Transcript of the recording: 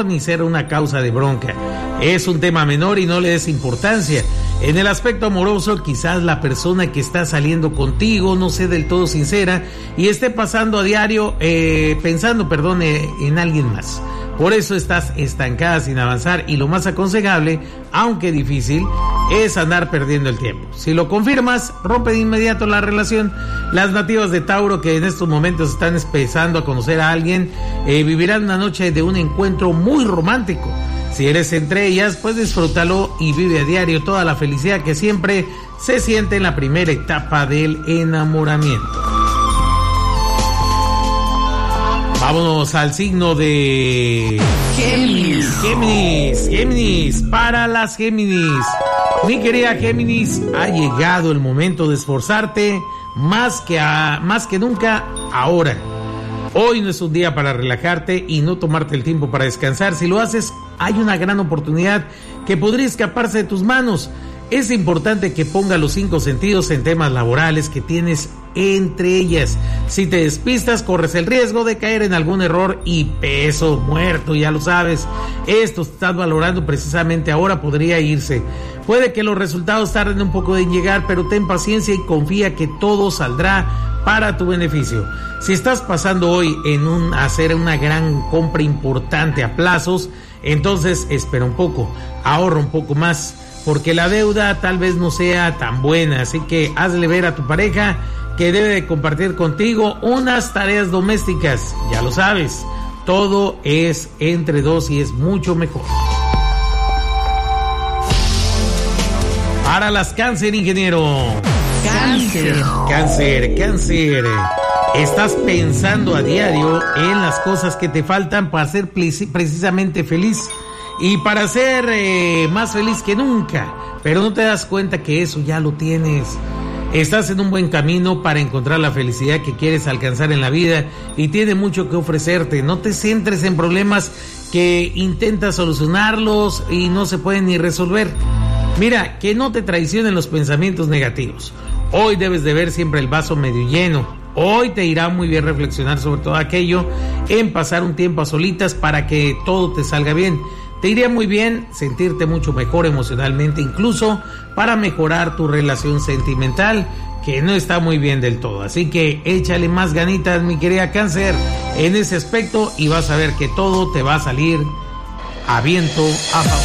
ni ser una causa de bronca. Es un tema menor y no le des importancia. En el aspecto amoroso, quizás la persona que está saliendo contigo no sea del todo sincera y esté pasando a diario pensando en alguien más. Por eso estás estancada sin avanzar y lo más aconsejable, aunque difícil, es andar perdiendo el tiempo. Si lo confirmas, rompe de inmediato la relación. Las nativas de Tauro que en estos momentos están empezando a conocer a alguien, vivirán una noche de un encuentro muy romántico. Si eres entre ellas, pues disfrútalo y vive a diario toda la felicidad que siempre se siente en la primera etapa del enamoramiento. Vámonos al signo de Géminis, para las Géminis. Mi querida Géminis, ha llegado el momento de esforzarte más que nunca ahora. Hoy no es un día para relajarte y no tomarte el tiempo para descansar. Si lo haces, hay una gran oportunidad que podría escaparse de tus manos. Es importante que ponga los 5 sentidos en temas laborales que tienes entre ellas. Si te despistas, corres el riesgo de caer en algún error y peso muerto, ya lo sabes. Esto que estás valorando precisamente ahora podría irse. Puede que los resultados tarden un poco en llegar, pero ten paciencia y confía que todo saldrá para tu beneficio. Si estás pasando hoy en hacer una gran compra importante a plazos, entonces espera un poco, ahorra un poco más, porque la deuda tal vez no sea tan buena, así que hazle ver a tu pareja que debe de compartir contigo unas tareas domésticas. Ya lo sabes, todo es entre dos y es mucho mejor. Para las Cáncer, ingeniero. Cáncer. Estás pensando a diario en las cosas que te faltan para ser precisamente feliz y para ser más feliz que nunca, pero no te das cuenta que eso ya lo tienes. Estás en un buen camino para encontrar la felicidad que quieres alcanzar en la vida y tiene mucho que ofrecerte. No te centres en problemas que intentas solucionarlos y no se pueden ni resolver. Mira, que no te traicionen los pensamientos negativos. Hoy debes de ver siempre el vaso medio lleno. Hoy te irá muy bien reflexionar sobre todo aquello, en pasar un tiempo a solitas para que todo te salga bien. Te iría muy bien sentirte mucho mejor emocionalmente, incluso para mejorar tu relación sentimental, que no está muy bien del todo. Así que échale más ganitas, mi querida Cáncer, en ese aspecto y vas a ver que todo te va a salir a viento a favor.